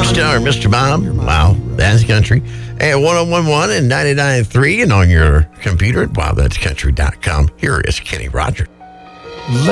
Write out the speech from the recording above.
Star, Mr. Bob. Wow, that's country. At 101.1 and 99.3 and on your computer at wowthat'scountry.com. Here is Kenny Rogers.